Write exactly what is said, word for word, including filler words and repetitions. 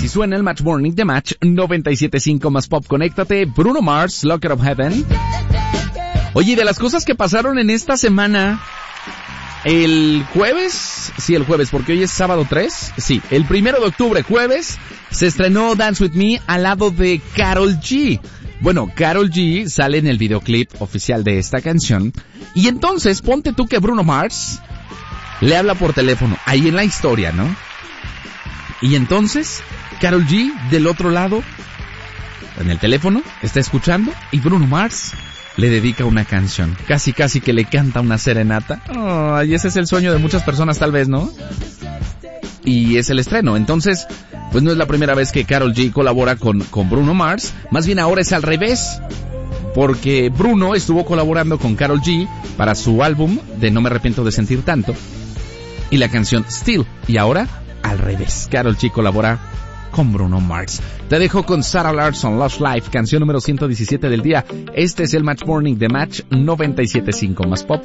Así suena el Match Morning de Match noventa y siete punto cinco más Pop. Conéctate, Bruno Mars, Locker of Heaven. Oye, de las cosas que pasaron en esta semana, el jueves, sí, el jueves, porque hoy es sábado tres, sí, el primero de octubre, jueves, se estrenó Dance With Me al lado de Karol G. Bueno, Karol G sale en el videoclip oficial de esta canción, y entonces ponte tú que Bruno Mars le habla por teléfono, ahí en la historia, ¿no? Y entonces, Karol G del otro lado, en el teléfono, está escuchando, y Bruno Mars le dedica una canción, casi casi que le canta una serenata. Oh, y ese es el sueño de muchas personas tal vez, ¿no? Y es el estreno, entonces, pues no es la primera vez que Karol G colabora con, con Bruno Mars, más bien ahora es al revés, porque Bruno estuvo colaborando con Karol G para su álbum de No Me Arrepiento de Sentir Tanto, y la canción Still, y ahora al revés, Karol G colabora con Bruno Mars. Te dejo con Sarah Larson, Lost Life, canción número ciento diecisiete del día. Este es el Match Morning de Match noventa y siete punto cinco más Pop.